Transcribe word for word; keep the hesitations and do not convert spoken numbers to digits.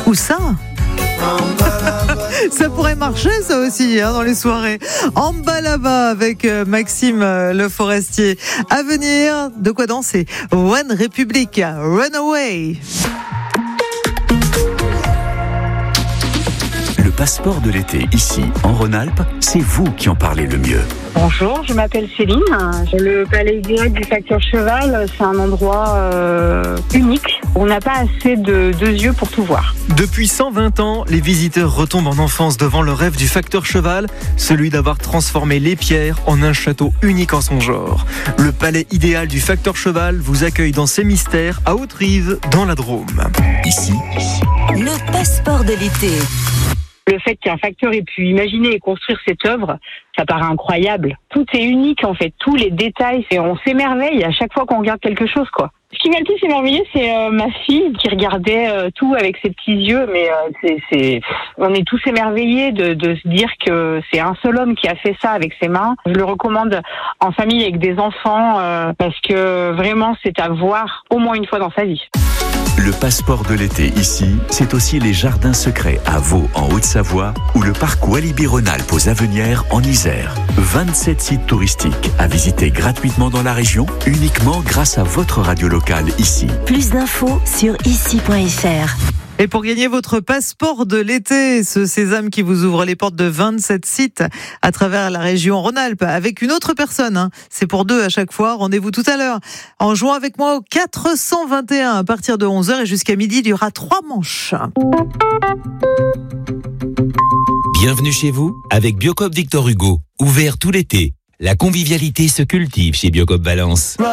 Ou ça ça pourrait marcher ça aussi hein, dans les soirées. Ambalaba avec euh, Maxime euh, Le Forestier. À venir, de quoi danser? One Republic, Runaway. Le passeport de l'été, ici, en Rhône-Alpes, c'est vous qui en parlez le mieux. Bonjour, je m'appelle Céline. Le Palais idéal du Facteur Cheval, c'est un endroit euh, unique. On n'a pas assez de deux yeux pour tout voir. Depuis cent vingt ans, les visiteurs retombent en enfance devant le rêve du Facteur Cheval, celui d'avoir transformé les pierres en un château unique en son genre. Le Palais idéal du Facteur Cheval vous accueille dans ses mystères à Haute-Rive, dans la Drôme. Ici, le passeport de l'été. Le fait qu'un facteur ait pu imaginer et construire cette œuvre, ça paraît incroyable. Tout est unique en fait, tous les détails, et on s'émerveille à chaque fois qu'on regarde quelque chose, quoi. Ce qui m'a le plus émerveillé, c'est euh, ma fille qui regardait euh, tout avec ses petits yeux, mais euh, c'est, c'est, on est tous émerveillés de, de se dire que c'est un seul homme qui a fait ça avec ses mains. Je le recommande en famille avec des enfants euh, parce que vraiment c'est à voir au moins une fois dans sa vie. le passeport de l'été, ici, c'est aussi les jardins secrets à Vaux, en Haute-Savoie, ou le parc Walibi Rhône-Alpes aux Avenières, en Isère. vingt-sept sites touristiques à visiter gratuitement dans la région, uniquement grâce à votre radio locale ici. Plus d'infos sur ici point f r. Et pour gagner votre passeport de l'été, ce sésame qui vous ouvre les portes de vingt-sept sites à travers la région Rhône-Alpes avec une autre personne, hein. C'est pour deux à chaque fois. Rendez-vous tout à l'heure en jouant avec moi au quatre cent vingt et un à partir de onze heures et jusqu'à midi. Il y aura trois manches. Bienvenue chez vous avec Biocoop Victor Hugo. Ouvert tout l'été. La convivialité se cultive chez Biocoop Valence.